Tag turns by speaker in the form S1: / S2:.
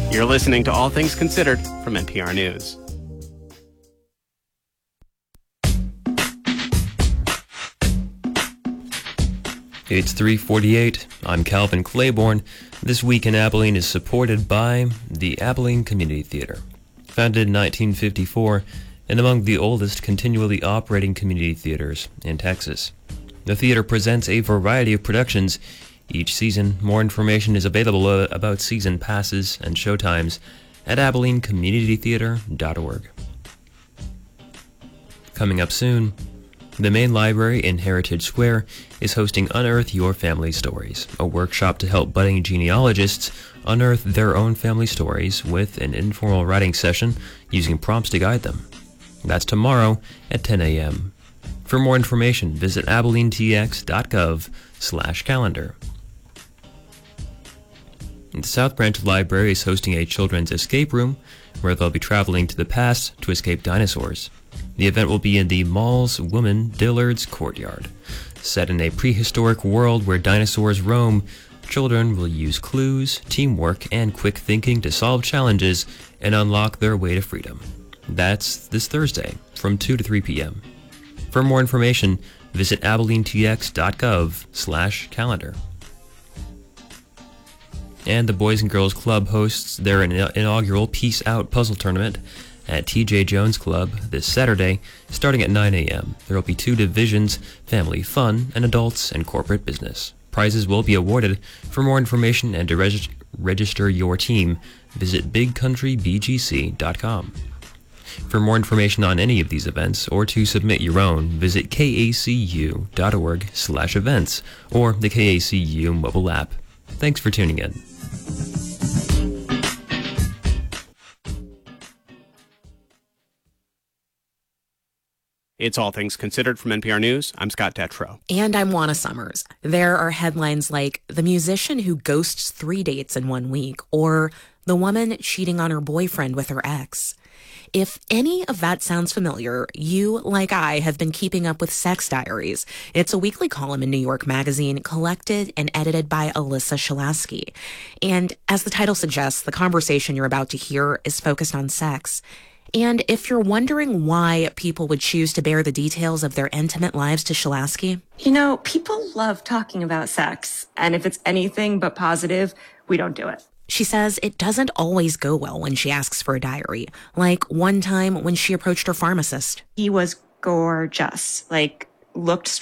S1: You're listening to All Things Considered from NPR News.
S2: It's 3:48. I'm Calvin Claiborne. This Week in Abilene is supported by the Abilene Community Theater. Founded in 1954 and among the oldest continually operating community theaters in Texas. The theater presents a variety of productions each season. More information is available about season passes and showtimes at AbileneCommunityTheater.org. Coming up soon, the main library in Heritage Square is hosting Unearth Your Family Stories, a workshop to help budding genealogists unearth their own family stories with an informal writing session using prompts to guide them. That's tomorrow at 10 a.m. For more information, visit abilenetx.gov/calendar. The South Branch Library is hosting a children's escape room where they'll be traveling to the past to escape dinosaurs. The event will be in the Mall's Woman Dillard's Courtyard. Set in a prehistoric world where dinosaurs roam, children will use clues, teamwork, and quick thinking to solve challenges and unlock their way to freedom. That's this Thursday from 2 to 3 p.m. For more information, visit abilenetx.gov/calendar. And the Boys and Girls Club hosts their inaugural Peace Out Puzzle Tournament at TJ Jones Club this Saturday, starting at 9 a.m. There will be 2 divisions, family fun and adults and corporate business. Prizes will be awarded. For more information and to register your team, visit bigcountrybgc.com. For more information on any of these events or to submit your own, visit kacu.org/events or the KACU mobile app. Thanks for tuning in.
S1: It's All Things Considered from NPR News. I'm Scott Detrow.
S3: And I'm Juana Summers. There are headlines like the musician who ghosts 3 dates in 1 week, or the woman cheating on her boyfriend with her ex. If any of that sounds familiar, you, like I, have been keeping up with Sex Diaries. It's a weekly column in New York Magazine, collected and edited by Alyssa Shalaski. And as the title suggests, the conversation you're about to hear is focused on sex. And if you're wondering why people would choose to bear the details of their intimate lives to Shalaski,
S4: you know, people love talking about sex. And if it's anything but positive, we don't do it.
S3: she says it doesn't always go well when she asks for a diary. Like one time when she approached her pharmacist.
S4: He was gorgeous, looked